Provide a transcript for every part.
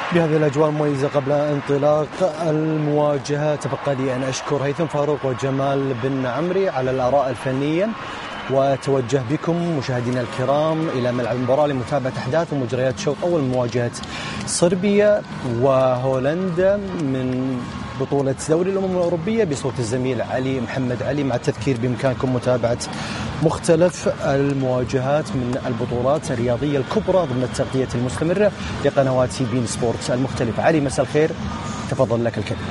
بهذه الأجواء المميزة قبل انطلاق المواجهة تبقى لي أن أشكر هيثم فاروق وجمال بن عمري على الآراء الفنية، وتوجه بكم مشاهدينا الكرام إلى ملعب المباراة لمتابعة أحداث ومجريات شوط أول مواجهة صربيا وهولندا من بطولة دوري الأمم الأوروبية بصوت الزميل علي محمد علي، مع التذكير بإمكانكم متابعة مختلف المواجهات من البطولات الرياضية الكبرى ضمن التغطية المستمرة لقنوات سي بي سبورت المختلفة. علي مساء الخير، تفضل لك الكلمة.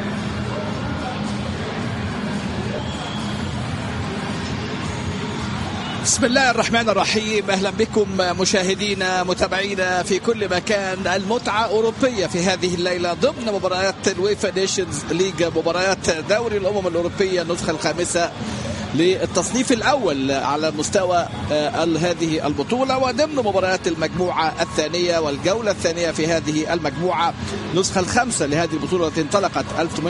بسم الله الرحمن الرحيم، أهلا بكم مشاهدينا متابعينا في كل مكان. المتعة أوروبية في هذه الليلة ضمن مباريات الويفا نيشنز ليج، مباريات دوري الأمم الأوروبية النسخة الخامسة للتصنيف الأول على مستوى هذه البطولة، وضمن مباريات المجموعة الثانية والجولة الثانية في هذه المجموعة النسخة الخامسة لهذه البطولة التي انطلقت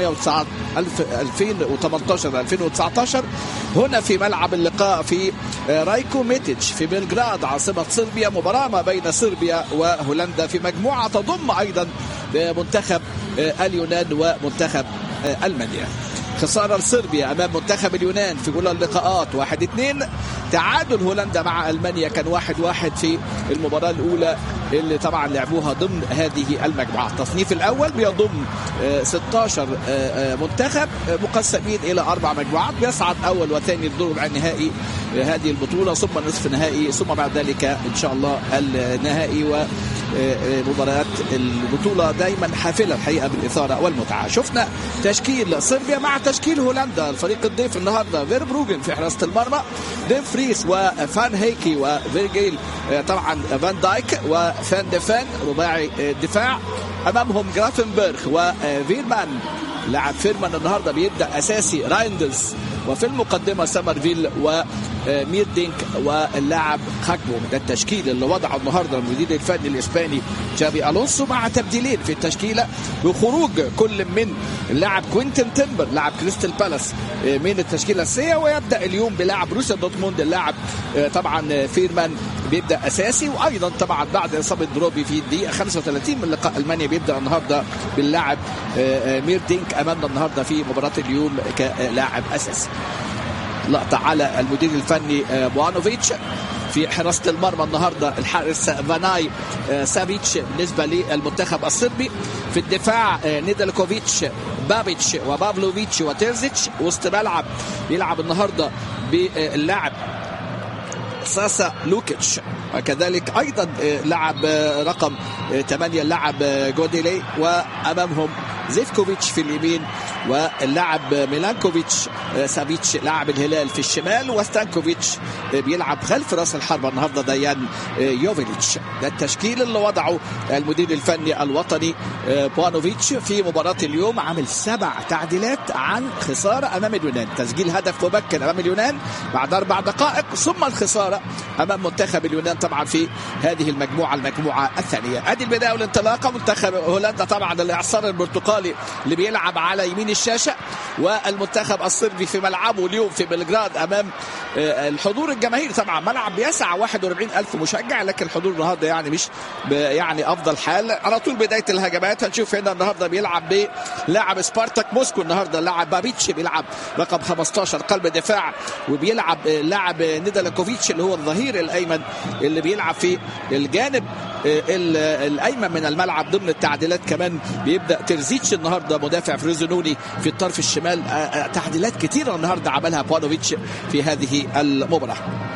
2018-2019 هنا في ملعب اللقاء في رايكو ميتيتش في بلغراد عاصمة صربيا. مباراة ما بين صربيا وهولندا في مجموعة تضم أيضا منتخب اليونان ومنتخب ألمانيا. خسارة لصربيا أمام منتخب اليونان في كل اللقاءات 1-2. تعادل هولندا مع ألمانيا كان 1-1 في المباراة الأولى اللي طبعا لعبوها ضمن هذه المجموعة. التصنيف الأول بيضم 16 منتخب مقسمين إلى 4 مجموعات، بيصعد أول وثاني الدور ربع النهائي هذه البطولة، ثم نصف النهائي، ثم بعد ذلك إن شاء الله النهائي. ومباريات البطولة دايما حافلة الحقيقة بالإثارة والمتعة. شفنا تشكيل صربيا مع تشكيل هولندا. الفريق الضيف النهاردة فيربروغن في حراسة المرمى، ديف فريس وفان هيكي وفيرجيل طبعا فان دايك وفان ديفان رباعي الدفاع، أمامهم جرافنبرغ وفيرمان. لاعب فيرمان النهاردة بيبدأ أساسي، رايندلز، وفي المقدمة سمرفيل وميردينك واللاعب خاكبو. ده التشكيل اللي وضعه النهاردة المدير الفني الإسباني جابي ألونسو، مع تبديلين في التشكيلة بخروج كل من اللاعب كوينتين تيمبر لاعب كريستال بالاس من التشكيلة الأساسية، ويبدأ اليوم بلاعب بروسيا دورتموند اللاعب طبعا فيرمان بيبدأ أساسي. وأيضا طبعا بعد إصابة دروبي في الدقيقة 35 من لقاء ألمانيا بيبدأ النهاردة باللاعب ميردينك أمامنا النهاردة في مباراة اليوم كلاعب أساسي. لقطة على المدير الفني بوانوفيتش في حراسة المرمى النهاردة، الحارس فاناي سافيتش بالنسبة للمنتخب الصربي. في الدفاع نيدلكوفيتش، بابيتش وبافلوفيتش وتيرزيتش. وسط ملعب يلعب النهاردة باللاعب ساسا لوكيتش، وكذلك أيضا لاعب رقم 8 اللاعب جوديلي، وأمامهم زيفكوفيتش في اليمين، واللاعب ميلانكوفيتش سافيتش لاعب الهلال في الشمال، وستانكوفيتش بيلعب خلف راس الحربة النهارده ديان يوفيليتش. ده التشكيل اللي وضعه المدير الفني الوطني بوانوفيتش في مباراة اليوم. عامل 7 تعديلات عن خسارة أمام اليونان، تسجيل هدف مبكر أمام اليونان بعد 4 دقائق، ثم الخسارة أمام منتخب اليونان طبعا في هذه المجموعة الثانية. ادي البداية والانطلاقة. منتخب هولندا طبعا الإعصار البرتقالي اللي بيلعب على يمين الشاشة، والمنتخب الصربي في ملعبه اليوم في بلغراد أمام الحضور الجماهيري. طبعا ملعب بيسع 41,000 مشجع، لكن الحضور النهارده يعني مش يعني أفضل حال. على طول بداية الهجمات هنشوف هنا النهارده بيلعب بلاعب سبارتاك موسكو النهارده اللاعب بابيتش، بيلعب رقم 15 قلب دفاع، وبيلعب لاعب نيدلكوفيتش اللي هو الظهير الأيمن اللي بيلعب في الجانب الأيمن من الملعب. ضمن التعديلات كمان بيبدأ ترزيتش النهارده مدافع فريزونوني في الطرف الشمال. تعديلات كتيرة النهارده عملها بوانوفيتش في هذه المباراة.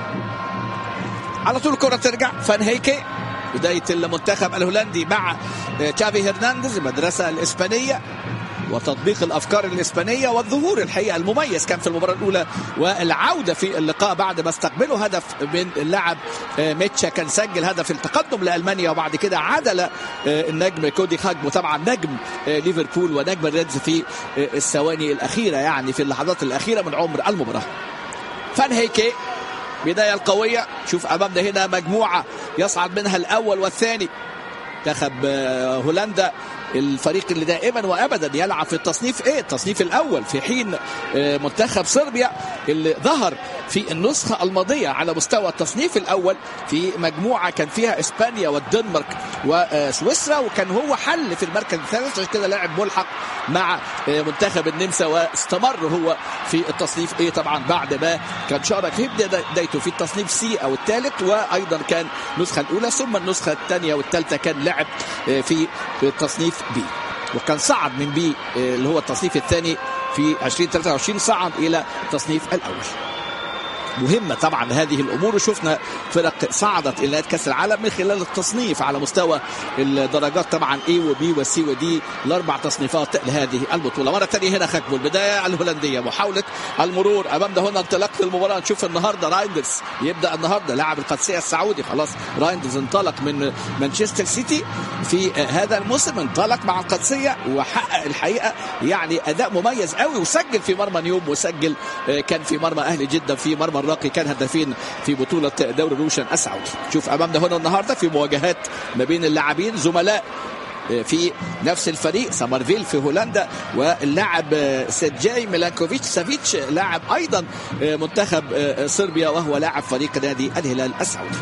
على طول الكرة ترجع فان هيكي، بداية المنتخب الهولندي مع تشافي هرنانديز، المدرسة الإسبانية وتطبيق الأفكار الإسبانية، والظهور الحقيقة المميز كان في المباراة الأولى، والعودة في اللقاء بعد ما استقبلوا هدف من اللاعب ميتشا، كان سجل هدف التقدم لألمانيا، وبعد كده عدل النجم كودي خاكبو طبعا نجم ليفربول ونجم الريدز في الثواني الأخيرة، يعني في اللحظات الأخيرة من عمر المباراة. فان هيكي بداية القوية. شوف أمامنا هنا مجموعة يصعد منها الأول والثاني. منتخب هولندا الفريق اللي دائما وابدا يلعب في التصنيف التصنيف الاول، في حين منتخب صربيا اللي ظهر في النسخه الماضيه على مستوى التصنيف الاول في مجموعه كان فيها اسبانيا والدنمارك وسويسرا، وكان هو حل في المركز الثالث، عشان كده لاعب ملحق مع منتخب النمسا، واستمر هو في التصنيف A طبعا بعد ما كان شارك في بدايته في التصنيف C او الثالث، وايضا كان النسخه الاولى ثم النسخه الثانيه والثالثه كان لعب في التصنيف B، وكان صعد من B اللي هو التصنيف الثاني في 2023 صعد الى التصنيف الاول. مهمة طبعا هذه الأمور، وشفنا فرق صعدت إلى كأس العالم من خلال التصنيف على مستوى الدرجات طبعا A و B و C و D، الأربع تصنيفات لهذه البطولة. مرة ثانية هنا خكبوا البداية الهولندية، محاولة المرور أمامنا هنا انطلاق المباراة. نشوف النهاردة رايندرز يبدأ النهاردة لاعب القادسية السعودي، خلاص رايندرز انطلق من مانشستر سيتي في هذا الموسم، انطلق مع القادسية وحقق الحقيقة يعني أداء مميز قوي، وسجل في مرمى نيوم، وسجل كان في مرمى أهلي جدة، في مرمى الراقي، كان هدافين في بطولة دوري روشن السعودي. شوف أمامنا هنا النهاردة في مواجهات ما بين اللاعبين زملاء في نفس الفريق، سامرفيل في هولندا، واللاعب سيرجي ميلانكوفيتش سافيتش لاعب أيضا منتخب صربيا وهو لاعب فريق نادي الهلال السعودي.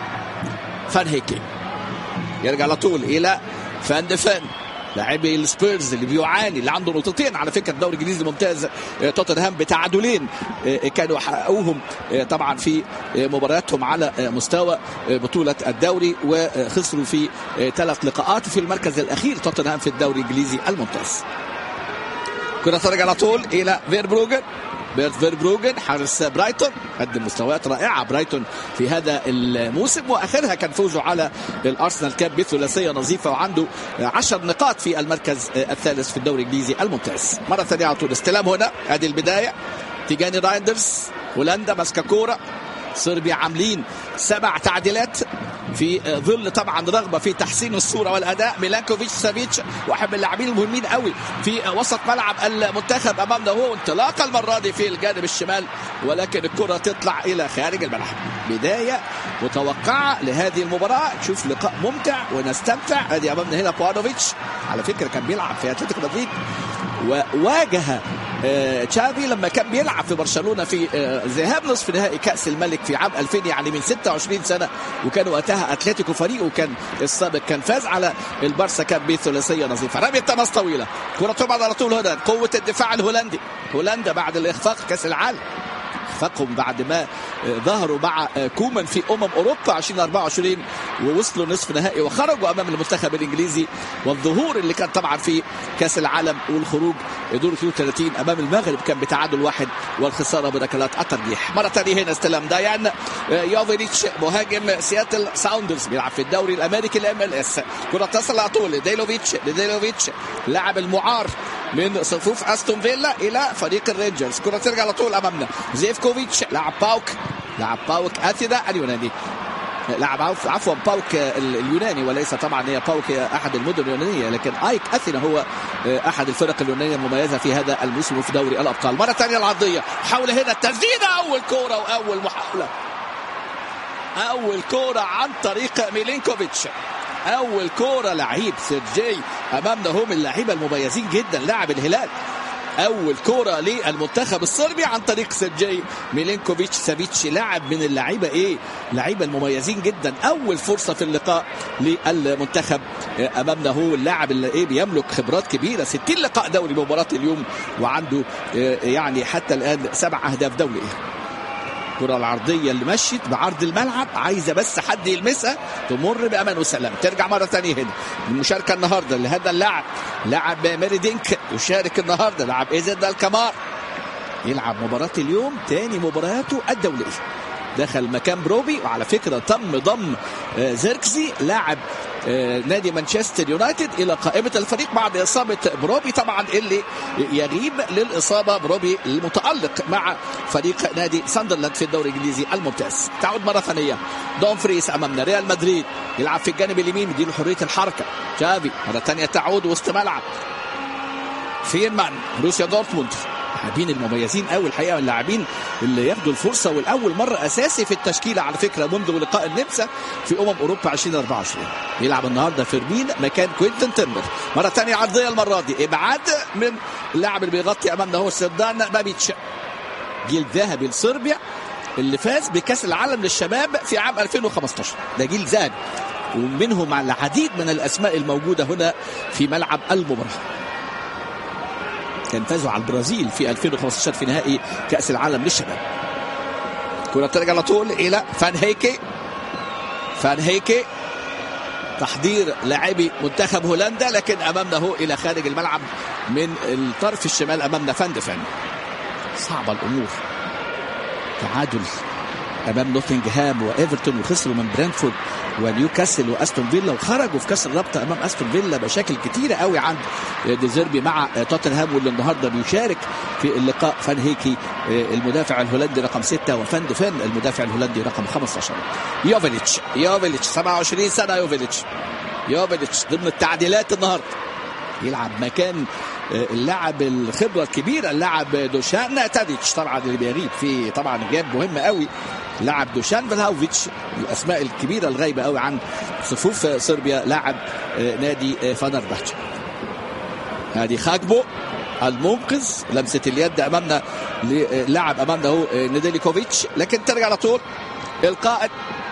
فان هيكي يرجع على طول إلى فان دفن، لاعبي السبيرز اللي بيعاني، اللي عنده نقطتين على فكره الدوري الانجليزي الممتاز، توتنهام بتعادلين كانوا حققوهم طبعا في مبارياتهم على مستوى بطوله الدوري، وخسروا في 3 لقاءات في المركز الاخير توتنهام في الدوري الانجليزي الممتاز. كره ترجع على طول الى فيربروغن، بيرت فيربروغن حارس برايتون، قدم مستويات رائعه برايتون في هذا الموسم، واخرها كان فوزه على الارسنال كاب بثلاثيه نظيفه، وعنده 10 نقاط في المركز الثالث في الدوري الانجليزي الممتاز. مره ثانيه على طول استلام هنا، ادي البدايه تيجاني رايندرز، هولندا ماسكه كوره، صربيا عاملين 7 تعديلات في ظل طبعا رغبه في تحسين الصوره والاداء. ميلانكوفيتش سافيتش واحد من اللاعبين المهمين قوي في وسط ملعب المنتخب، امامنا هو انطلاقه المره دي في الجانب الشمال، ولكن الكره تطلع الى خارج الملعب. بدايه متوقعه لهذه المباراه، نشوف لقاء ممتع ونستمتع. ادي امامنا هنا بوانوفيتش، على فكره كان بيلعب في اتلتيكو مدريد، وواجه تشافي لما كان بيلعب في برشلونة في ذهاب نصف نهائي كأس الملك في عام 2000، يعني من 26 سنة، وكان وقتها أتلتيكو فريقه كان السابق كان فاز على البارسا كان بثلاثية نظيفة. رمية تماس طويلة، كرة تبعد على طول هنا، قوة الدفاع الهولندي. هولندا بعد الإخفاق كأس العالم، فقهم بعد ما ظهروا مع كومان في أوروبا 2024 ووصلوا نصف نهائي وخرجوا أمام المنتخب الإنجليزي، والظهور اللي كان طبعا في كأس العالم والخروج دور 32 أمام المغرب كان بتعادل 1 والخسارة بركلات الترجيح. مرة ثانية هنا استلام دايان يوفيتش مهاجم سياتل ساوندرز بيلعب في الدوري الأمريكي MLS، كرة تصل على طول لديلوفيتش لاعب المعار من صفوف أستون فيلا إلى فريق الرينجرز. كرة ترجع على طول أمامنا زيفكوفيتش لاعب باوك أثينا اليوناني، لاعب عفوا باوك اليوناني، وليس طبعا هي باوك أحد المدن اليونانية، لكن آيك أثينا هو أحد الفرق اليونانية المميزة في هذا الموسم في دوري الأبطال. مرة ثانية العرضية، محاولة هنا التسديدة، أول كورة وأول محاولة، أول كورة عن طريق ميلينكوفيتش، أول كورة لعيب سيرجي أمامنا هم اللعيبة المميزين جدا لاعب الهلال، أول كرة للمنتخب الصربي عن طريق سيرجي ميلينكوفيتش سافيتش، لاعب من اللعيبة لعيبة المميزين جدا. أول فرصة في اللقاء للمنتخب أمامنا هو اللاعب اللي بيملك خبرات كبيرة، 60 لقاء دوري مباراة اليوم، وعنده يعني حتى الآن 7 أهداف دولية. الكرة العرضية اللي مشيت بعرض الملعب، عايزة بس حد يلمسها تمر بأمان وسلام. ترجع مرة ثانية هنا المشاركة النهاردة لهذا لاعب ميريدينك يشارك النهاردة، لاعب إيزيد الكمار يلعب مباراة اليوم تاني مبارياته الدولية، دخل مكان بروبي، وعلى فكرة تم ضم زيركزي لاعب نادي مانشستر يونايتد إلى قائمة الفريق بعد إصابة بروبي طبعا اللي يغيب للإصابة، بروبي المتألق مع فريق نادي ساندرلاند في الدوري الإنجليزي الممتاز. تعود مرة ثانية دومفريس أمامنا، ريال مدريد يلعب في الجانب اليمين يديله حرية الحركة، تشافي مرة ثانية تعود وسط ملعب، فيرمان روسيا دورتموند، اللاعبين المميزين قوي الحقيقه، اللاعبين اللي ياخدوا الفرصه والاول مره اساسي في التشكيله على فكره منذ لقاء النمسا في اوروبا 2024. يلعب النهارده فيرمين مكان كوينتن تيمبر. مره ثانيه عرضيه المره دي ابعاد من اللاعب اللي بيغطي امامنا هو سردان بابيتش، جيل ذهبي لصربيا اللي فاز بكاس العالم للشباب في عام 2015، ده جيل ذهبي ومنهم العديد من الأسماء الموجودة هنا في ملعب المباراة. كان فازوا على البرازيل في 2015 في نهائي كأس العالم للشباب. كرة ترجع على طول إلى فان هيكي تحضير لاعبي منتخب هولندا، لكن أمامنا هو إلى خارج الملعب من الطرف الشمال. أمامنا فان ديفن. صعبة الأمور. تعادل أمام نوتنغهام وإيفرتون، وخسروا من برينتفورد ونيوكاسل وأستون فيلا، وخرجوا في كأس الرابطة أمام أستون فيلا مشاكل كتيرة قوي عند ديزيربي مع توتنهام، واللي النهارده بيشارك في اللقاء فان هيكي المدافع الهولندي رقم 6 وفان ديفن المدافع الهولندي رقم 15. يوفيتش 27 سنة. يوفيتش ضمن التعديلات النهارده يلعب مكان اللاعب الخبرة الكبيرة اللاعب دوشان تاديتش، طبعا اللي بيغيب في طبعا جاب مهم قوي لاعب دوشان فلاهوفيتش، الأسماء الكبيرة الغايبة قوي عن صفوف صربيا، لاعب نادي فنرباخچه. هذه خاكبو المنقذ، لمسة اليد أمامنا لاعب أمامنا هو نيديليكوفيتش، لكن ترجع على طول القائد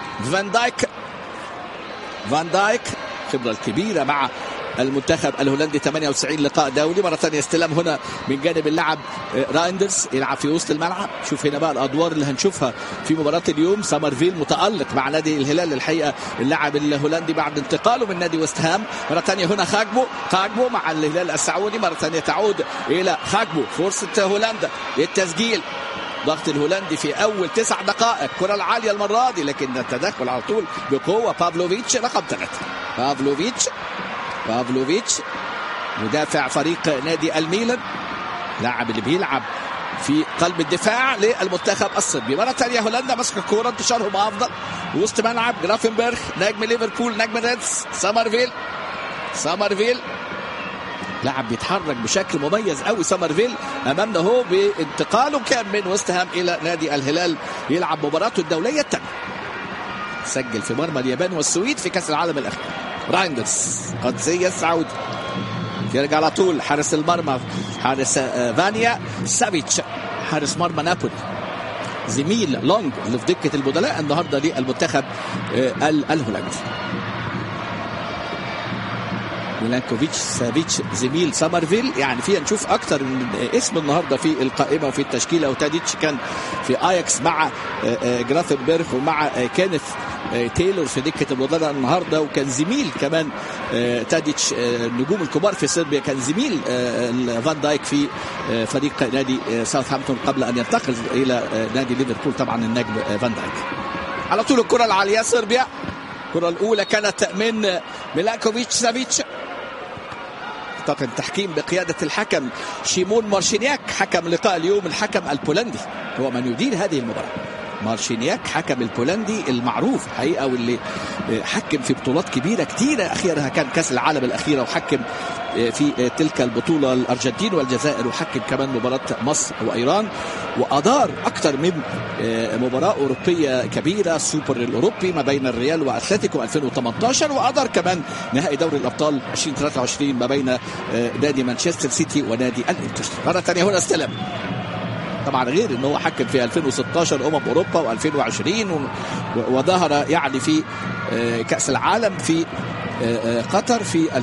فان دايك خبرة الكبيرة مع المنتخب الهولندي، 98 لقاء دولي. مرة ثانية استلام هنا من جانب اللاعب رايندرز، يلعب في وسط الملعب. شوف هنا بقى الأدوار اللي هنشوفها في مباراة اليوم. سامرفيل متألق مع نادي الهلال الحقيقة، اللاعب الهولندي بعد انتقاله من نادي ويست هام. مرة ثانية هنا خاكبو مع الهلال السعودي. مرة ثانية تعود إلى خاكبو، فرصة هولندا للتسجيل. ضغط الهولندي في أول 9 دقائق، كرة العالية المرة دي، لكن التدخل على طول بقوة. بافلوفيتش رقم 3. بافلوفيتش مدافع فريق نادي الميلان، لاعب اللي بيلعب في قلب الدفاع للمنتخب الصربي. مرة ثانية هولندا مسك الكرة، انتشارهم أفضل وسط ملعب. جرافنبرغ نجم ليفربول نجم ريدز. سامرفيل لاعب بيتحرك بشكل مميز قوي. سامرفيل امامنا هو بانتقاله كان من ويست هام الى نادي الهلال، يلعب مباراته الدوليه الثانيه. سجل في مرمى اليابان والسويد في كاس العالم الاخير. رايندرز قدسية السعودي يرجع على طول. حارس المرمى حارس فانيا سافيتش، حارس مرمى نابولي، زميل لونج اللي في دكة البدلاء النهارده للمنتخب الهولندي. ميلانكوفيتش سافيتش زميل سامرفيل، يعني فيها نشوف اكتر من اسم النهارده في القائمه وفي التشكيله. وتاديتش كان في اياكس مع جرافنبرغ ومع كينيث تايلور في دكه البدلاء النهارده، وكان زميل كمان تاديتش النجوم الكبار في صربيا، كان زميل فان دايك في فريق نادي ساوثهامبتون قبل ان ينتقل الى نادي ليفربول. طبعا النجم فان دايك. على طول الكره العاليه صربيا. الكره الاولى كانت من ميلانكوفيتش سافيتش. اعتقد التحكيم بقياده الحكم شيمون مارشينياك حكم لقاء اليوم، الحكم البولندي هو من يدير هذه المباراه. مارشينياك حكم البولندي المعروف حقيقه، واللي حكم في بطولات كبيره كتيره، اخيرها كان كاس العالم الاخيره، وحكم في تلك البطوله الارجنتين والجزائر، وحكم كمان مباراه مصر وايران، وادار اكثر من مباراه اوروبيه كبيره، السوبر الاوروبي ما بين الريال واتلتيكو 2018، وادار كمان نهائي دوري الابطال 2023 ما بين نادي مانشستر سيتي ونادي الانتر. مره ثانيه هنا استلم، طبعا غير انه هو حكم في 2016 اوروبا و2020 وظهر يعني في كاس العالم في قطر في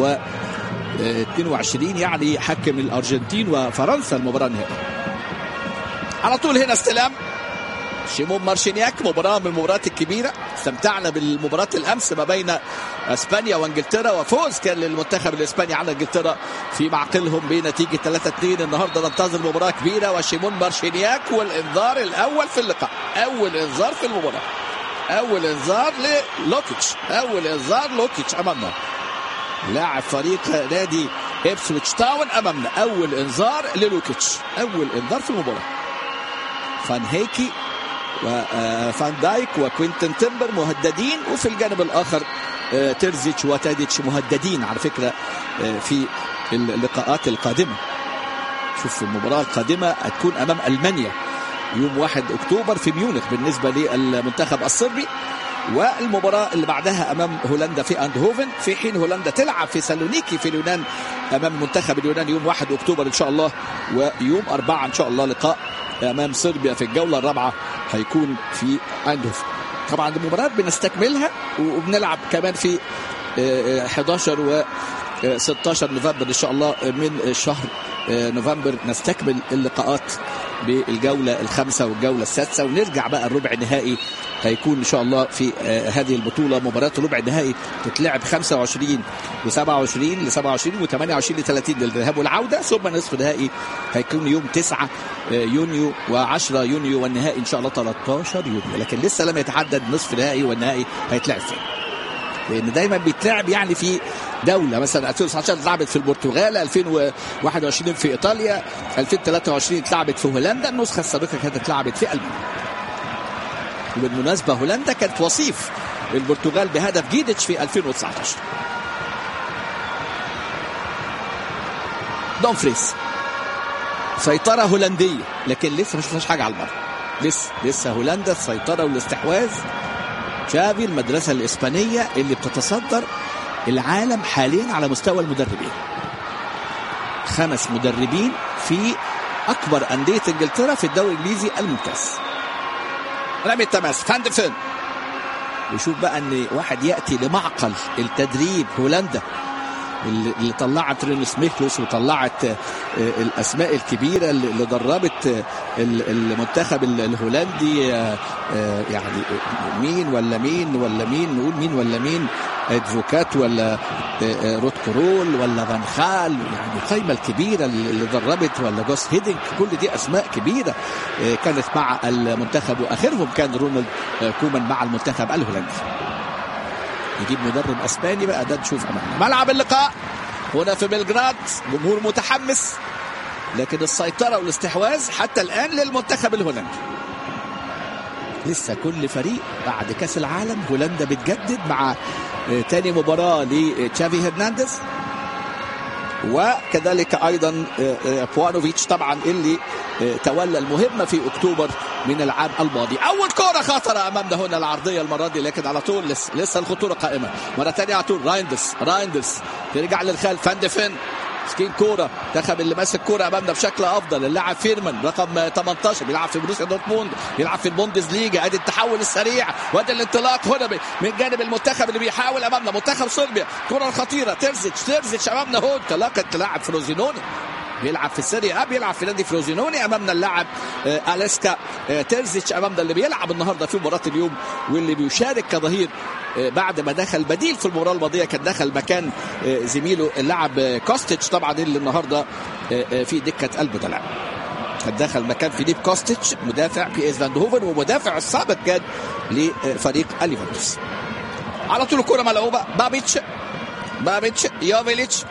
2022، يعني حكم الارجنتين وفرنسا المباراه النهائيه. على طول هنا استلام شيمون مارشينياك. مباراه من المباريات الكبيره، استمتعنا بالمباراه الامس ما بين اسبانيا وانجلترا، وفوز كان للمنتخب الاسباني على انجلترا في معقلهم بنتيجه 3-2. النهارده ننتظر مباراه كبيره وشيمون مارشينياك، والانذار الاول في اللقاء، اول انذار في المباراه، اول انذار لوكيتش امامنا، لاعب فريق نادي إبسويتش تاون امامنا. اول انذار للوكيتش، اول انذار في المباراه. فان هيكي وفان دايك وكوينتن تيمبر مهددين، وفي الجانب الآخر تيرزيتش وتاديتش مهددين على فكرة في اللقاءات القادمة. شوف المباراة القادمة هتكون أمام ألمانيا يوم 1 أكتوبر في ميونخ بالنسبة للمنتخب الصربي، والمباراة اللي بعدها أمام هولندا في أندهوفن، في حين هولندا تلعب في سالونيكي في اليونان أمام منتخب اليونان يوم 1 أكتوبر إن شاء الله، ويوم 4 إن شاء الله لقاء أمام صربيا في الجولة الرابعة هيكون في أندهوفن. طبعا المباريات بنستكملها وبنلعب كمان في 11 و 16 نوفمبر ان شاء الله من شهر نوفمبر نستكمل اللقاءات بالجولة الخامسة والجولة السادسة، ونرجع بقى الربع النهائي. هيكون ان شاء الله في هذه البطولة مباراة الربع النهائي تتلعب 25 ل 27 ل 27 و 28 ل 30 للذهاب والعودة، ثم نصف النهائي هيكون يوم 9 يونيو و10 يونيو، والنهائي ان شاء الله 13 يونيو. لكن لسه لم يتحدد نصف النهائي والنهائي هيتلعب فين، لان دايما بيتلعب يعني في دولة. مثلا 2019 اتلعبت في البرتغال، 2021 في ايطاليا، 2023 اتلعبت في هولندا، النسخة السابقة كانت اتلعبت في ألمانيا. وبالمناسبة هولندا كانت وصيف البرتغال بهدف جيدتش في 2019. دومفريس سيطرة هولندية، لكن لسه ما شفناش حاجة على المرمى. لسه هولندا السيطرة والاستحواذ. تشافي المدرسة الإسبانية اللي بتتصدر العالم حاليا على مستوى المدربين، 5 مدربين في أكبر أندية إنجلترا في الدوري الإنجليزي الممتاز. رمي التماس فان دي فين، وشوف بقى ان واحد يأتي لمعقل التدريب هولندا اللي طلعت رينوس ميكلوس وطلعت الأسماء الكبيرة اللي دربت المنتخب الهولندي. يعني مين ولا مين ولا مين، نقول مين ولا مين، ادفوكات ولا روت كرول ولا فان خال، يعني القائمة الكبيرة اللي دربت، ولا جوس هيدينك، كل دي أسماء كبيرة كانت مع المنتخب، وآخرهم كان رونالد كومان مع المنتخب الهولندي. يجيب مدرب اسباني بقى، ده نشوف امامنا. ملعب اللقاء هنا في بلغراد، جمهور متحمس، لكن السيطرة والاستحواذ حتى الآن للمنتخب الهولندي. لسه كل فريق بعد كأس العالم هولندا بتجدد مع تاني مباراة لتشافي هرنانديز، وكذلك أيضا بوانوفيتش طبعا اللي تولى المهمة في أكتوبر من العام الماضي. أول كرة خطرة أمامنا هنا، العرضية المرة دي، لكن على طول لسه الخطورة قائمة. مرة تانية على طول رايندرز ترجع للخلف، فان دي فين مسكين كورة، منتخب اللي ماسك كورة أمامنا بشكل أفضل. اللاعب فيرمان رقم 18 بيلعب في بروسيا دورتموند، بيلعب في البوندسليجا. ادي التحول السريع وادي الانطلاق هنا من جانب المنتخب اللي بيحاول أمامنا منتخب صربيا. كرة خطيرة، تيرزيتش أمامنا هون، انطلاقة لاعب فروزينوني بيلعب في السيريا، بيلعب في نادي فروزينوني. امامنا اللاعب أليسكا تيرزيتش امامنا اللي بيلعب النهارده في مباراه اليوم، واللي بيشارك كظهير بعد ما دخل بديل في المباراه الماضيه، كان دخل مكان زميله اللاعب كوستيتش طبعا، اللي النهارده في دكه البدلاء. دخل مكان فيليب كوستيتش مدافع بي اس فاندهوفن، ومدافع السابق كان لفريق اليوفنتوس. على طول الكره ملعوبه، بابيتش يوفيليتش،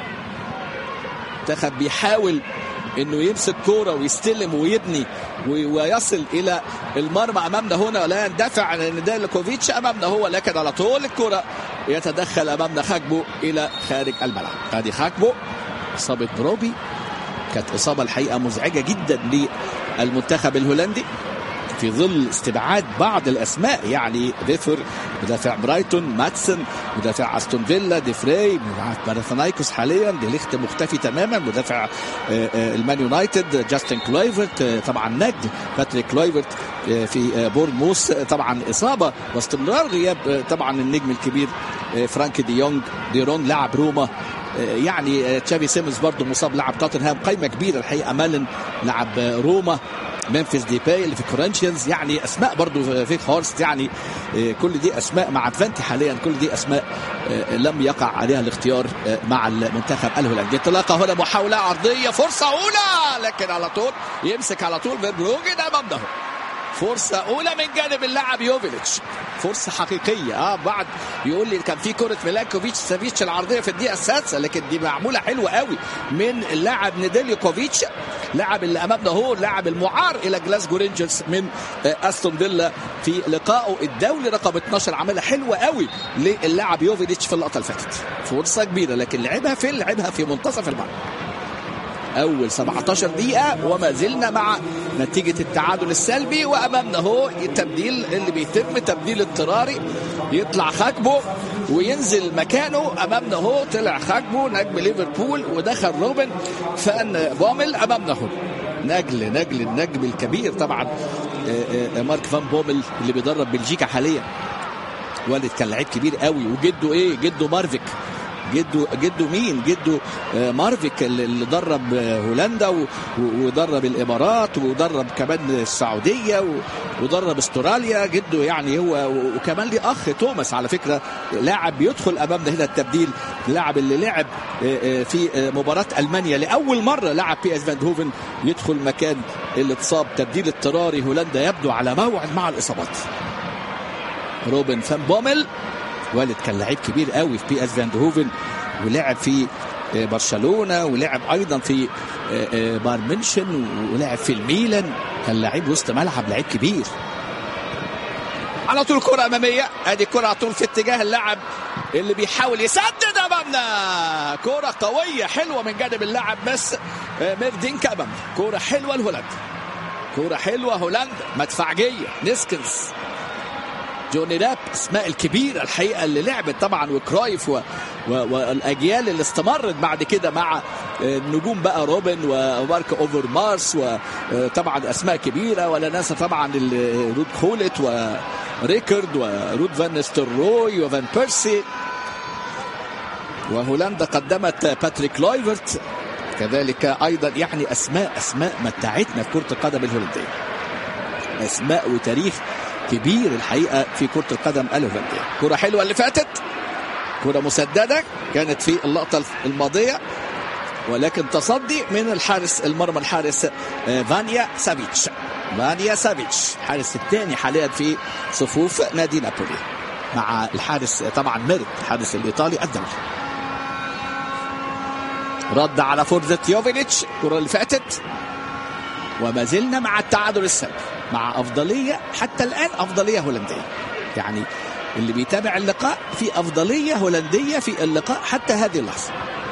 منتخب بيحاول انه يمسك كوره ويستلم ويبني ويصل الى المرمى امامنا هنا، لا يندفع نيدالكوفيتش امامنا هو، لكن على طول الكوره يتدخل امامنا خاكبو الى خارج الملعب. هذه خاكبو اصابه بروبي، كانت اصابه الحقيقه مزعجه جدا للمنتخب الهولندي في ظل استبعاد بعض الاسماء، يعني ديفر مدافع برايتون، ماتسن مدافع استون فيلا، ديفراي مدافع بارثنايكوس حاليا، دي ليخت مختفي تماما مدافع المان يونايتد، جاستن كلويفرت طبعا نجم باتريك كلويفرت في بورنموث، طبعا اصابه واستمرار غياب طبعا النجم الكبير فرانك ديرونج لاعب روما، يعني تشافي سيمنز برضه مصاب لاعب توتنهام، قائمه كبيره الحقيقه، مالن لاعب روما، ممفيس ديباي اللي في كورنثيانز، يعني اسماء برضو في هورست، يعني كل دي اسماء مع ادفانتي حاليا، كل دي اسماء لم يقع عليها الاختيار مع المنتخب الهولندي. انطلاقه هنا، محاوله عرضيه، فرصه اولى، لكن على طول يمسك على طول فيربروجن امامه، فرصة أولى من جانب اللاعب يوفيليتش، فرصة حقيقية. بعد يقول لي كان في كرة ميلانكوفيتش سافيتش العرضية في الدقيقة السادسة، لكن دي معمولة حلوة قوي من اللاعب نيدالكوفيتش، لاعب اللي أمامنا هو اللاعب المعار إلى جلاسكو رينجرز من أستون فيلا في لقائه الدولي رقم 12، عملها حلوة قوي للاعب يوفيليتش في اللقطة اللي فاتت، فرصة كبيرة لكن لعبها في منتصف الملعب. أول 17 دقيقة وما زلنا مع نتيجة التعادل السلبي، وأمامنا هو التبديل اللي بيتم، تبديل اضطراري، يطلع خاكبو وينزل مكانه. أمامنا هو طلع خاكبو نجم ليفربول، ودخل روبن فان بومل أمامنا هو نجل النجم الكبير طبعا مارك فان بومل اللي بيدرب بلجيكا حاليا. والد كان لعيب كبير قوي، وجده جده مارفيك، جده مين؟ جده مارفيك اللي درب هولندا ودرب الامارات ودرب كمان السعوديه ودرب استراليا. جده يعني هو، وكمان ليه اخ توماس على فكره، لاعب بيدخل امامنا هنا التبديل، اللاعب اللي لعب في مباراه المانيا لاول مره، لاعب بي اس فاندهوفن يدخل مكان اللي اتصاب، تبديل اضطراري. هولندا يبدو على موعد مع الاصابات. روبن فان بومل والد كان لعيب كبير قوي في بي اس فاندهوفن، ولعب في برشلونه، ولعب ايضا في بايرن ميونخ، ولعب في الميلان. كان لعيب وسط ملعب، لعيب كبير. على طول كره اماميه، ادي كره على طول في اتجاه اللاعب اللي بيحاول يسدد امامنا. كره قويه حلوه من جانب اللاعب بس ميردينك امامنا. كره حلوه لهولندا، كره حلوه هولندا، مدفعجيه. نيسكنز، جوني راب، اسماء الكبيره الحقيقه اللي لعبت طبعا، وكرايف والاجيال اللي استمرت بعد كده مع النجوم بقى، روبن ومارك اوفر مارس، وطبعا اسماء كبيره. ولا ننسى طبعا رود خولت وريكارد ورود فان نستلروي وفان بيرسي. وهولندا قدمت باتريك لويفرت كذلك ايضا. يعني اسماء متعتنا في كره القدم الهولنديه، اسماء وتاريخ كبير الحقيقه في كره القدم الهولنديه. كره حلوه اللي فاتت، كره مسدده كانت في اللقطه الماضيه، ولكن تصدي من الحارس المرمى، الحارس فانيا سافيتش، الحارس الثاني حاليا في صفوف نادي نابولي، مع الحارس طبعا ميرت، الحارس الايطالي الدولي. رد على فورزة يوفينيتش الكره اللي فاتت، وما زلنا مع التعادل السلبي، مع أفضلية حتى الآن، أفضلية هولندية. يعني اللي بيتابع اللقاء في أفضلية هولندية في اللقاء حتى هذه اللحظة،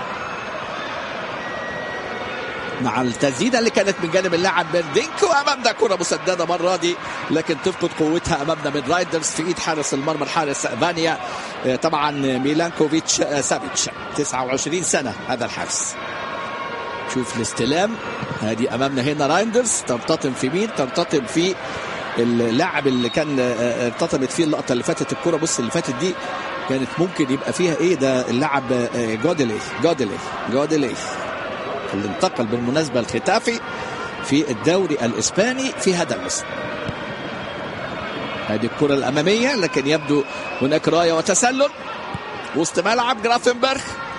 مع التسديدة اللي كانت من جانب اللاعب بيردينك. وأمامنا كرة مسددة مرة دي، لكن تفقد قوتها أمامنا من رايدرز في إيد حارس المرمى، الحارس فانيا طبعا ميلانكوفيتش سافيتش، 29 سنة هذا الحارس. شوف الاستلام، هذه امامنا هنا رايندرز، ترتطم في مين؟ ترتطم في اللاعب اللي كان ارتطمت فيه اللقطه اللي فاتت. الكره بص اللي فاتت دي كانت ممكن يبقى فيها ايه، ده اللاعب جوديلي اللي انتقل بالمناسبه الختافي في الدوري الاسباني في هذا الموسم. هذه الكره الاماميه، لكن يبدو هناك رايه وتسلل وسط ملعب جرافنبرغ.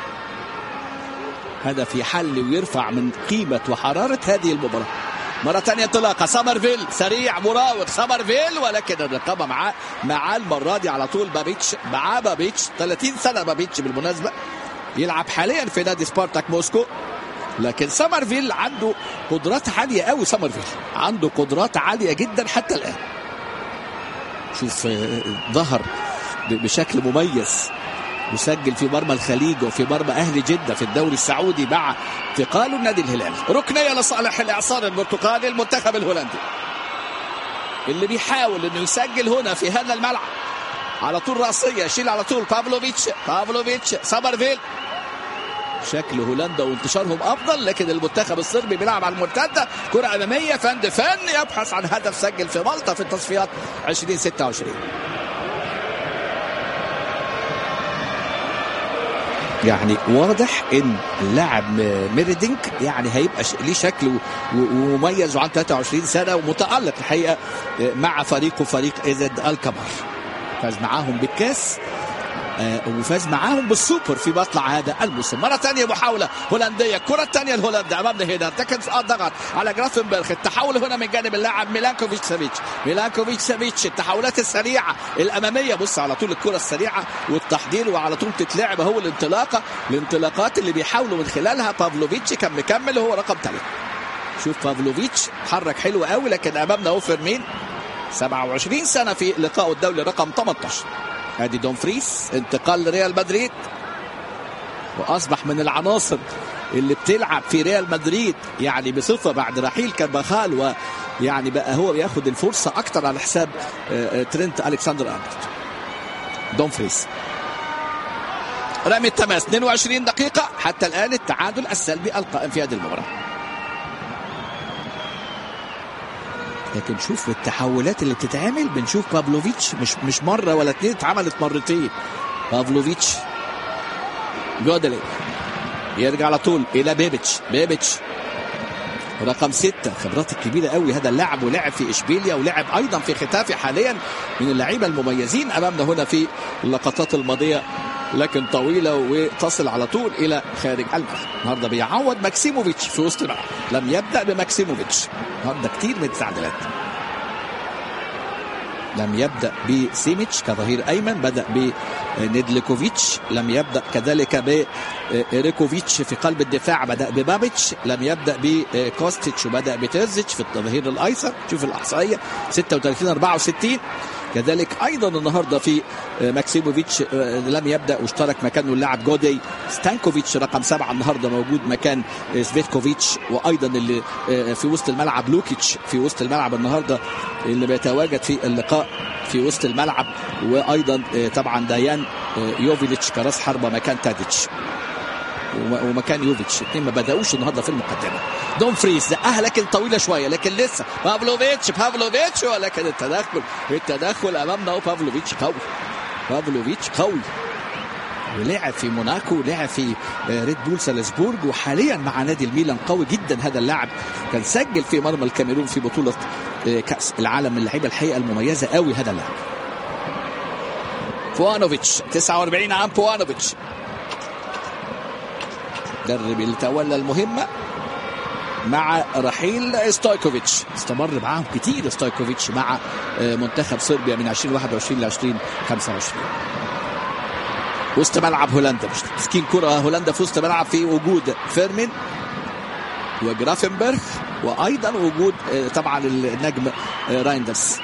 هدف يحل ويرفع من قيمة وحرارة هذه المباراة. مرة ثانية انطلاقة، سامرفيل سريع مراوغ سامرفيل، ولكن الرقابة مع المرة دي على طول بابيتش 30 سنة بابيتش بالمناسبة، يلعب حاليا في نادي سبارتاك موسكو. لكن سامرفيل عنده قدرات عالية قوي، سامرفيل عنده قدرات عالية جدا حتى الآن. شوف ظهر بشكل مميز، وسجل في مرمى الخليج وفي مرمى أهلي جدة في الدوري السعودي مع انتقاله النادي الهلال. ركنية لصالح الإعصار البرتقالي، المنتخب الهولندي اللي بيحاول انه يسجل هنا في هذا الملعب. على طول رأسية، يشيل على طول بافلوفيتش سامرفيل. شكل هولندا وانتشارهم افضل، لكن المنتخب الصربي بيلعب على المرتده. كره اماميه، فان يبحث عن هدف، سجل في مالطا في التصفيات 2026. يعني واضح ان اللاعب ميردينك يعني هيبقى ليه شكل ومميز، وعنده 23 سنه ومتالق الحقيقه مع فريقه، فريق إيزد الكبار. فاز معاهم بالكاس وفاز معاهم بالسوبر في مطلع هذا الموسم. مرة ثانية محاولة هولندية، الكرة الثانية لهولندا أمامنا هنا، ارتكب ضغط على جرافنبرغ. التحول هنا من جانب اللاعب ميلانكوفيتش سافيتش. التحولات السريعة الأمامية، بص على طول الكرة السريعة والتحضير، وعلى طول تتلعب. هو الانطلاقات اللي بيحاولوا من خلالها. بافلوفيتش كان مكمل، هو رقم 3. شوف بافلوفيتش حرك حلو قوي، لكن أمامنا هو فيرمين 27 سنة في لقائه الدولي رقم 18. ادي دومفريس، انتقال لريال مدريد، واصبح من العناصر اللي بتلعب في ريال مدريد يعني بصفه بعد رحيل كارفاخال، ويعني بقى هو بياخد الفرصه اكتر على حساب ترينت الكسندر ارنولد. دومفريس رمي التماس، 22 دقيقه حتى الان، التعادل السلبي القائم في هذه المباراه. لكن شوف التحولات اللي بتتعمل، بنشوف بافلوفيتش مش مرة ولا اتنين، اتعملت مرتين. بافلوفيتش جودلي يرجع على طول الى بيبيتش رقم 6. خبرات كبيرة قوي هذا اللاعب، ولعب في اشبيليا ولعب ايضا في ختافي، حاليا من اللعيبة المميزين امامنا هنا في اللقطات الماضية، لكن طويلة وتصل على طول الى خارج الملعب. النهارده بيعوض ماكسيموفيتش في وسط الملعب، لم يبدأ بماكسيموفيتش. النهارده كتير من التعديلات، لم يبدأ بسيميتش كظهير أيمن، بدأ بنيدليكوفيتش، لم يبدأ كذلك بريكوفيتش في قلب الدفاع، بدأ ببابيتش، لم يبدأ بكوستيتش وبدأ بتيرزيتش في الظهير الأيسر. شوف الإحصائية 36-64. كذلك أيضا النهاردة في ماكسيموفيتش لم يبدأ واشترك مكانه اللاعب جودي. ستانكوفيتش رقم 7 النهاردة موجود مكان سفيتكوفيتش، وأيضا اللي في وسط الملعب لوكيتش في وسط الملعب النهاردة اللي بيتواجد في اللقاء في وسط الملعب، وأيضا طبعا ديان يوفيتش كراس حربة مكان تاديتش ومكان يوفيتش. اثنين ما بدأوش النهارده في المقدمه. دومفريز دقها لكن طويله شويه، لكن لسه بافلوفيتش ولكن التدخل امامنا. بافلوفيتش قوي ولعب في موناكو ولعب في ريد بول سالزبورج، وحاليا مع نادي الميلان. قوي جدا هذا اللاعب، كان سجل في مرمى الكاميرون في بطوله كأس العالم، من اللعيبه الحقيقه المميزه قوي هذا اللاعب. بوانوفيتش 49 عام. بوانوفيتش مدرب اللي تولى المهمة مع رحيل ستويكوفيتش، استمر معاهم كتير ستويكوفيتش مع منتخب صربيا من 2021 ل 2025. وسط ملعب هولندا، مش تسكين كرة هولندا في وسط ملعب في وجود فيرمين وجرافنبرغ، وأيضا وجود طبعا النجم رايندرز.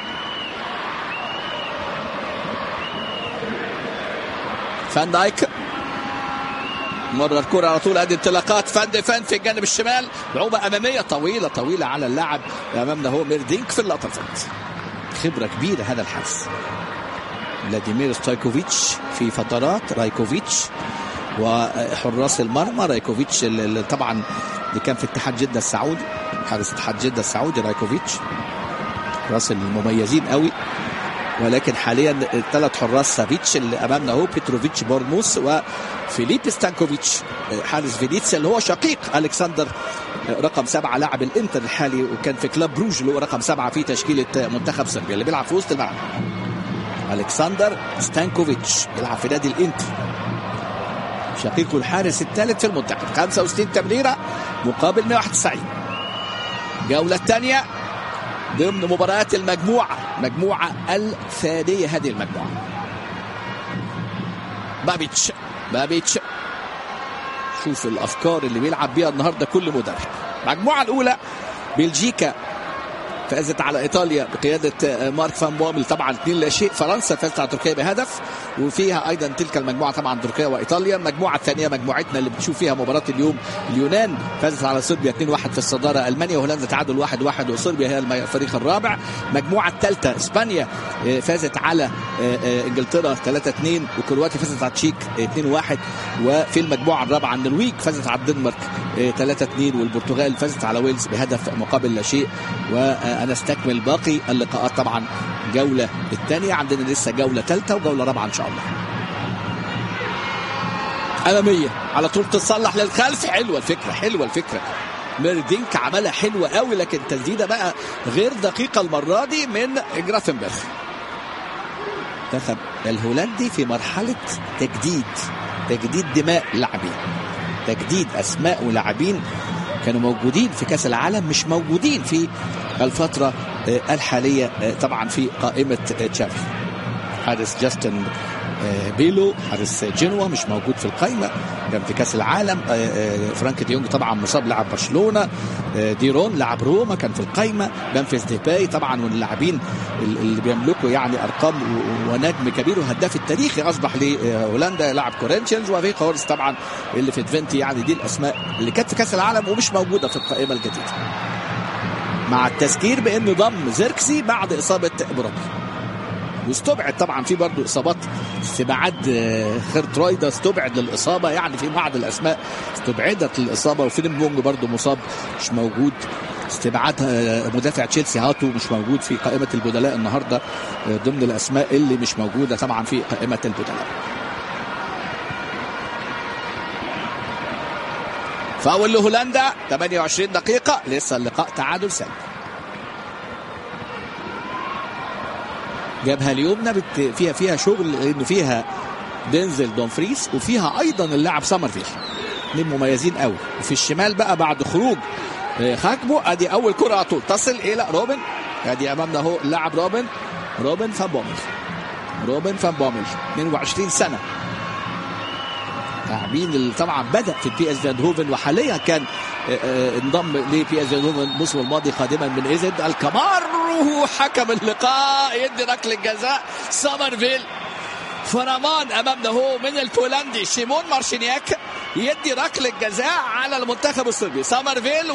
فان دايك مرة الكرة على طول، ادي انطلاقات فان في الجانب الشمال، لعوبة امامية طويلة على اللاعب امامنا هو ميردينك في اللقطة. خبرة كبيرة هذا الحارس فلاديمير ستويكوفيتش في فترات، رايكوفيتش وحراس المرمى. رايكوفيتش اللي طبعا اللي كان في اتحاد جدة السعودي، حارس اتحاد جدة السعودي رايكوفيتش، حراس المميزين قوي. ولكن حاليا الثلاث حراس سافيتش اللي امامنا هو بيتروفيتش بورموس وفيليب ستانكوفيتش حارس فينيسيا اللي هو شقيق الكسندر رقم 7 لاعب الانتر الحالي، وكان في كلاب بروج اللي هو رقم 7 في تشكيله منتخب صربيا اللي بيلعب في وسط الملعب. الكسندر ستانكوفيتش بيلعب في نادي الانتر، شقيقه الحارس الثالث في المنتخب. 65 تمريره مقابل 191. الجوله الثانيه ضمن مباريات المجموعة الثانية. هذه المجموعة بابيتش شوف الأفكار اللي بيلعب بيها النهاردة كل مدرب. المجموعة الأولى بلجيكا فازت على إيطاليا بقيادة مارك فان بومل طبعا 2-0. فرنسا فازت على تركيا بهدف، وفيها أيضا تلك المجموعة طبعا تركيا وإيطاليا. المجموعة الثانية مجموعتنا اللي بتشوف فيها مباراة اليوم، اليونان فازت على صربيا 2-1 في الصدارة، ألمانيا وهولندا تعادل 1-1 وصربيا هي الفريق الرابع. المجموعة الثالثة إسبانيا فازت على إنجلترا 3-2، وكرواتيا فازت على تشيك 2-1. وفي المجموعة الرابعة النرويج فازت على الدنمارك 3-2، والبرتغال فازت على ويلز بهدف مقابل لا شيء. أنا استكمل باقي اللقاءات طبعا. جولة الثانية عندنا لسه جولة ثالثة وجولة رابعة إن شاء الله. أمامية على طول تصلح للخلف، حلوة الفكرة ميردينك عملها حلوة قوي، لكن تسديدة بقى غير دقيقة المرة دي من جرافنبرغ. منتخب الهولندي في مرحلة تجديد دماء لاعبين، تجديد أسماء ولاعبين كانوا موجودين في كأس العالم مش موجودين في الفترة الحالية طبعا في قائمة تشافي. حارس جاستن بيلو حارس جنوا مش موجود في القائمة، كان في كأس العالم. فرانك ديونج طبعا مصاب لاعب برشلونة. ديرون لاعب روما كان في القائمة. ممفيس ديباي طبعا من اللاعبين اللي بيملكوا يعني أرقام ونجم كبير وهداف التاريخي أصبح لهولندا لاعب كورنثيانز. وفي هورس طبعا اللي في ادفنتي. يعني دي الأسماء اللي كانت في كأس العالم ومش موجودة في القائمة الجديدة، مع التذكير بأنه ضم زيركسي بعد إصابة بروبي. واستبعد طبعا في برضه اصابات، استبعاد خيرترويدا استبعد للاصابه، يعني في بعض الاسماء استبعدت للاصابه، وفيلم بونج برضه مصاب مش موجود، استبعاد مدافع تشيلسي هاتو مش موجود في قائمه البدلاء النهارده، ضمن الاسماء اللي مش موجوده طبعا في قائمه البدلاء. فاول لهولندا 28 دقيقه، لسه اللقاء تعادل سلبي. جابها اليمنى فيها شغل، لانه فيها دينزل دومفريس وفيها ايضا اللاعب سامرفيل، اثنين مميزين قوي. وفي الشمال بقى بعد خروج خاكبو، ادي اول كره طول تصل الى روبن، ادي امامنا اهو اللاعب روبن فان بومل 22 سنه، لاعبين طبعا بدا في بي اس فاندهوفن، وحاليا كان انضم لبي اس فاندهوفن الموسم الماضي قادما من ايزد الكمار. وحكم اللقاء يدي ركله جزاء سامرفيل. فرمان امامنا هو من البولندي شيمون مارشينياك يدي ركله جزاء على المنتخب الصربي. سامرفيل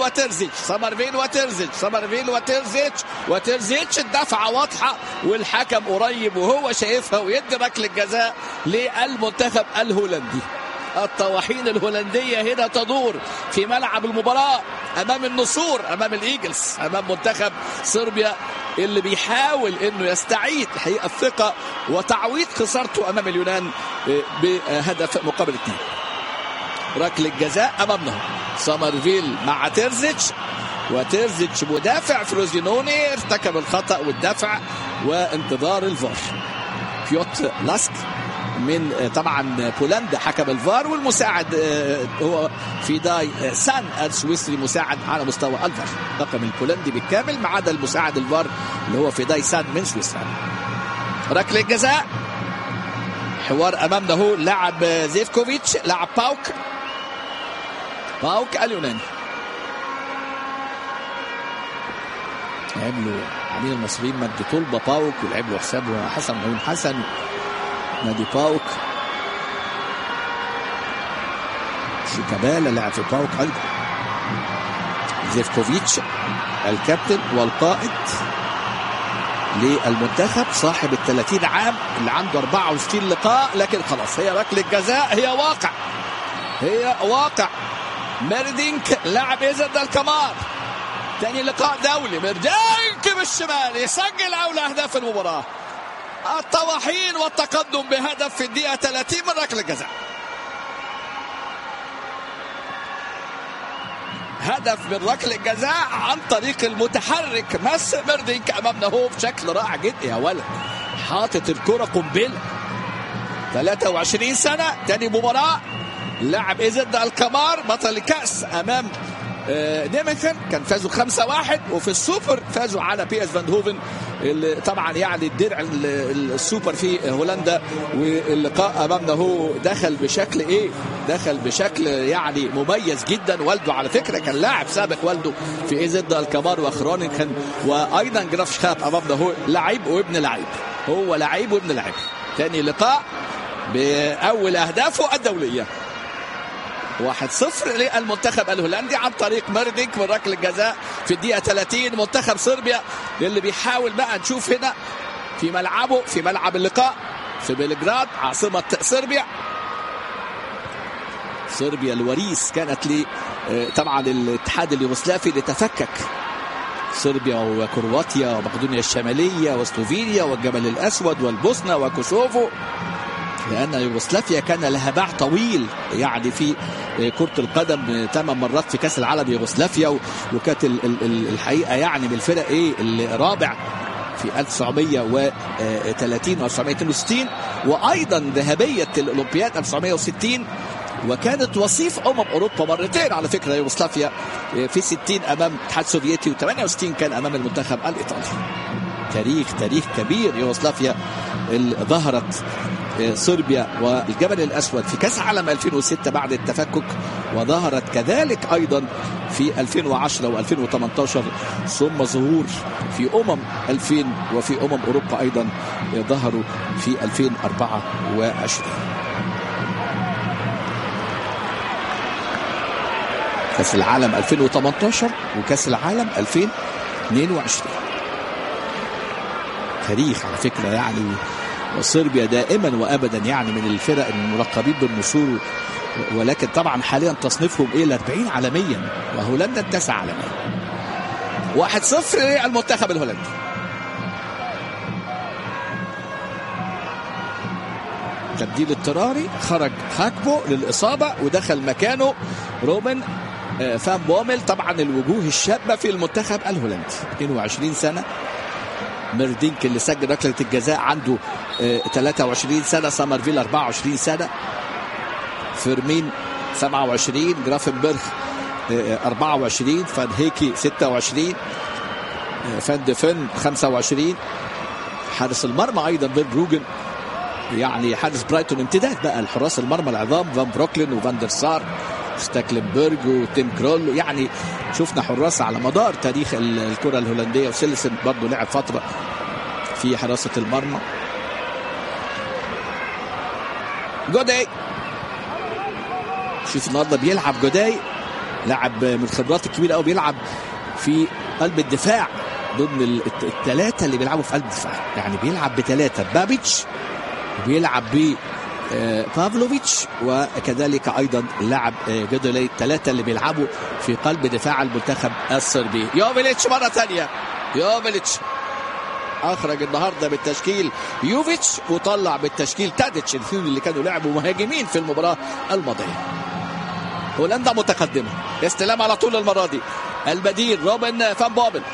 وترزيتش الدفعه واضحه والحكم قريب وهو شايفها، ويدي ركله جزاء للمنتخب الهولندي. الطواحين الهولندية هنا تدور في ملعب المباراة أمام النسور، أمام الإيجلز، أمام منتخب صربيا اللي بيحاول أنه يستعيد حقيقة الثقة وتعويض خسارته أمام اليونان بهدف مقابل 2. ركلة جزاء أمامنا سامرفيل مع وترزيتش مدافع فروزينوني ارتكب الخطأ والدفع وانتظار الفار. بيوتر لاسك من طبعا بولندا حكم الفار، والمساعد هو فيداي سان السويسري مساعد على مستوى الفار. طاقم البولندي بالكامل ما عدا المساعد الفار اللي هو فيداي سان من سويسرا. ركله جزاء، حوار امامنا هو لاعب زيفكوفيتش لاعب باوك اليوناني. لعب له عميل المصريين مجدي طلبه باوك، ولعب له حسام حسن نادي باوك. شيكابالا لعب في باوك ايضا. زيفكوفيتش الكابتن والقائد للمنتخب صاحب 30 عام اللي عنده 64 لقاء، لكن خلاص هي ركله جزاء، هي واقع. ميردينك لاعب إيزد الكمار، ثاني لقاء دولي. ميردينك بالشمال يسجل اولى اهداف المباراه. الطواحين والتقدم بهدف في الدقيقة 30 من ركلة جزاء. هدف من ركلة جزاء عن طريق المتحرك ماس ميردينك امامنا هو بشكل رائع جدا. يا ولد حاطط الكرة قنبلة. 23 سنة، تاني مباراة. لاعب إيزد الكمار بطل الكأس امام نيمنكن، كان فازوا 5-1، وفي السوبر فازوا على بي اس فاندهوفن اللي طبعا يعني الدرع السوبر في هولندا. واللقاء امامنا هو دخل بشكل يعني مميز جدا. والده على فكره كان لاعب سابق، والده في ايزد الكمار وخرونينكن، وايضا جراف شخاب امامنا هو لعيب وابن لعيب، هو لعيب وابن لعيب. ثاني لقاء باول اهدافه الدوليه. 1-0 للمنتخب الهولندي عن طريق ميردينك من ركله الجزاء في الدقيقه 30. منتخب صربيا اللي بيحاول بقى نشوف هنا في ملعبه، في ملعب اللقاء في بلغراد عاصمه صربيا الوريث كانت طبعا الاتحاد اليوغوسلافي لتفكك صربيا وكرواتيا ومقدونيا الشماليه وسلوفينيا والجبل الاسود والبوسنه وكوسوفو، لأن يوغوسلافيا كان لها باع طويل يعني في كرة القدم 8 مرات في كأس العالم يوغوسلافيا، وكانت الحقيقة يعني من الفرق الرابع في 1930 و 1962، وأيضا ذهبية الأولمبياد 1960، وكانت وصيف أوروبا مرتين على فكرة يوغوسلافيا، في 60 أمام الاتحاد السوفيتي و68 كان أمام المنتخب الإيطالي. تاريخ كبير يوغوسلافيا اللي ظهرت صربيا والجبل الأسود في كأس عالم 2006 بعد التفكك، وظهرت كذلك أيضا في 2010 و2018، ثم ظهور في 2000 وفي أوروبا أيضا ظهروا في 2024. كأس العالم 2018 وكأس العالم 2022. تاريخ على فكرة يعني. وصربيا دائما وابدا يعني من الفرق الملقبين بالنسور، ولكن طبعا حاليا تصنيفهم ال 40 عالميا وهولندا التاسع عالميا. 1-0 للمنتخب الهولندي. تبديل اضطراري، خرج هاكبو للإصابة ودخل مكانه روبن فان بومل. طبعا الوجوه الشابة في المنتخب الهولندي، 22 سنة. ميردينك اللي سجل ركلة الجزاء عنده 23 سنة. سامرفيل 24 سنة. فيرمين 27. جرافنبرغ 24. فان هيكي 26. فان ديفن 25. حارس المرمى أيضا بين بروجن يعني حارس برايتون، امتداد بقى الحراس المرمى العظام، فان بروكلين وفان دير سار ستاكلنبرج وتيم كرول. يعني شفنا حراس على مدار تاريخ الكرة الهولندية. وسيلسن برضه لعب فترة في حراسة المرمى. جوداي، شوف النهارده بيلعب جوداي، لاعب من الخبرات الكبيرة قوي، بيلعب في قلب الدفاع ضمن الثلاثة اللي بيلعبوا في قلب الدفاع. يعني بيلعب بثلاثة، بابيتش بيلعب ب بافلوفيتش وكذلك ايضا اللاعب جوداي. الثلاثه اللي بيلعبوا في قلب دفاع المنتخب الصربي. يوفيتش مره ثانيه، يوفيتش اخرج النهارده بالتشكيل يوفيتش وطلع بالتشكيل تاديتش، الاثنين اللي كانوا لعبوا مهاجمين في المباراه الماضيه. هولندا متقدمه، استلام على طول المره دي. البديل روبن فان بومل